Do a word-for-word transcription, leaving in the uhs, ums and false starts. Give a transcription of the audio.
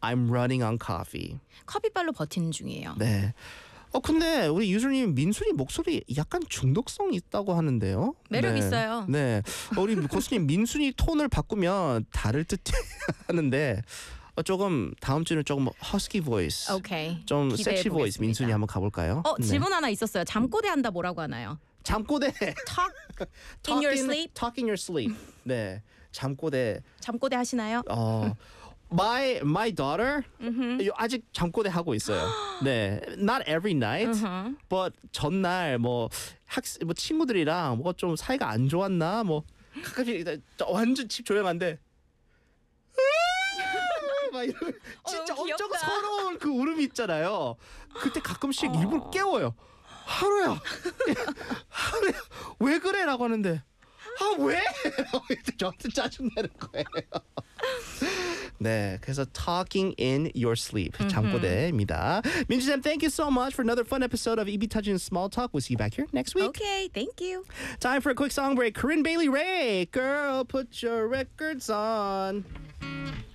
I'm running on coffee. 커피빨로 버티는 중이에요. 네. 어 근데 우리 유주님 민순이 목소리 약간 중독성 있다고 하는데요. 매력 네. 있어요. 네. 어, 우리 고수님 민순이 톤을 바꾸면 다를 듯 하는데 어, 조금 다음 주는 조금 허스키 보이스. 오케이. 좀 기대해 섹시 보이스 보겠습니다. 민순이 한번 가볼까요? 어 네. 질문 하나 있었어요. 잠꼬대 한다 뭐라고 하나요? 잠꼬대. Talk in your sleep. Talk in your sleep. 네. 잠꼬대. 잠꼬대 하시나요? 어. My my daughter 아직 잠꼬대 하고 있어요. 네, not every night, but 전날 뭐 학생 뭐 친구들이랑 뭐 좀 사이가 안 좋았나 뭐 가끔씩 완전 집 조용한데 막 이런 진짜 어, 엄청 귀엽다. 서러운 그 울음이 있잖아요. 그때 가끔씩 일부러 깨워요. 하루야, 하루야 왜 그래라고 하는데 아 왜? 저한테 짜증 내는 거예요. 네, 그래서 talking in your sleep 잠꼬대입니다. 민주쌤, thank you so much for another fun episode of 이비 터지는 Small Talk. We'll see you back here next week. Okay, thank you. Time for a quick song break. Corinne Bailey Ray, girl, put your records on.